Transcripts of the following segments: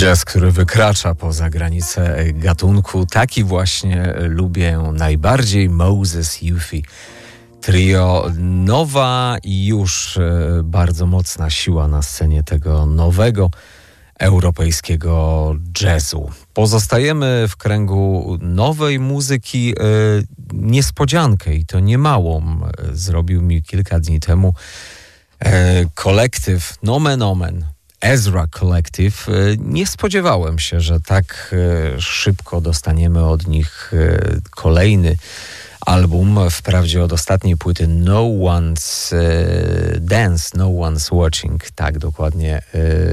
Jazz, który wykracza poza granice gatunku. Taki właśnie lubię najbardziej. Moses Youthi Trio. Nowa i już bardzo mocna siła na scenie tego nowego europejskiego jazzu. Pozostajemy w kręgu nowej muzyki. Niespodziankę, i to niemałą, zrobił mi kilka dni temu kolektyw Nomen Omen, Ezra Collective. Nie spodziewałem się, że tak szybko dostaniemy od nich kolejny album. Wprawdzie od ostatniej płyty No One's Dance, No One's Watching, tak dokładnie,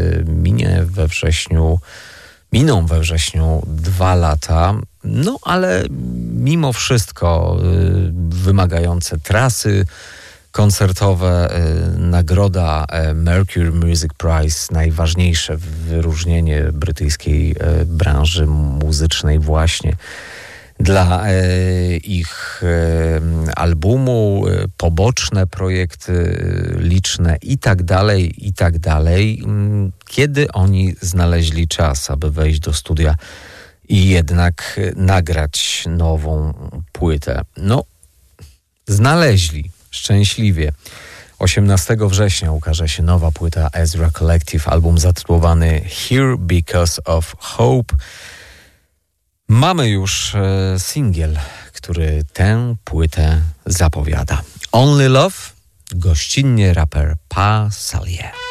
miną we wrześniu 2 lata. No ale mimo wszystko wymagające trasy koncertowe, nagroda Mercury Music Prize, najważniejsze wyróżnienie brytyjskiej branży muzycznej właśnie dla ich albumu, poboczne projekty liczne i tak dalej. Kiedy oni znaleźli czas, aby wejść do studia i jednak nagrać nową płytę? No, znaleźli. Szczęśliwie. 18 września ukaże się nowa płyta Ezra Collective, album zatytułowany Here Because of Hope. Mamy już singiel, który tę płytę zapowiada. Only Love, gościnnie raper Pa Salier.